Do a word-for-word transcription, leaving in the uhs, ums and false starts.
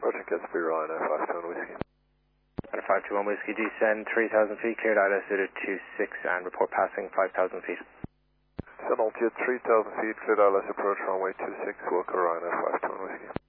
Approaching Gatsby Ryanair five two one Whiskey. At five two one Whiskey, descend three thousand feet, cleared I L S zero two six and report passing five thousand feet. Descend altitude three thousand feet, cleared I L S approach runway two six, Wilco Ryanair five two one Whiskey.